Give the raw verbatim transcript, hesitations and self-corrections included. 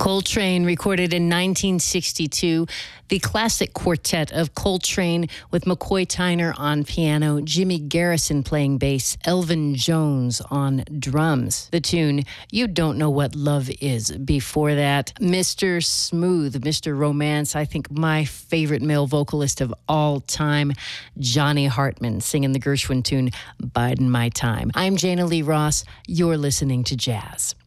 Coltrane recorded in nineteen sixty-two, the classic quartet of Coltrane with McCoy Tyner on piano, Jimmy Garrison playing bass, Elvin Jones on drums. The tune, You Don't Know What Love Is. Before that, Mister Smooth, Mister Romance, I think my favorite male vocalist of all time, Johnny Hartman, singing the Gershwin tune, Bidin' My Time. I'm Jana Lee Ross. You're listening to Jazz.